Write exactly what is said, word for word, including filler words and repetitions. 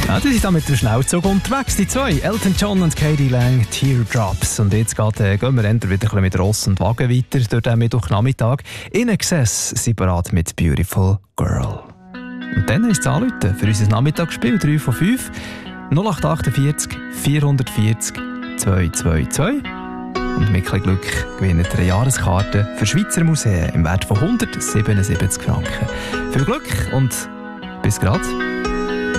Ja, die sind da mit dem Schnellzug unterwegs, die zwei. Elton John und Katie Lang, Teardrops. Und jetzt geht, äh, gehen wir wieder ein bisschen mit Ross und Wagen weiter durch den Mittwochnachmittag. In Excess sind bereit mit Beautiful Girl. Und dann ist es anrufen für unser Nachmittagsspiel drei von fünf null acht achtundvierzig vierhundertvierzig zweihundertzweiundzwanzig. Und mit ein Glück gewinnt ihr eine Jahreskarte für Schweizer Museen im Wert von hundertsiebenundsiebzig Franken. Viel Glück und bis grad.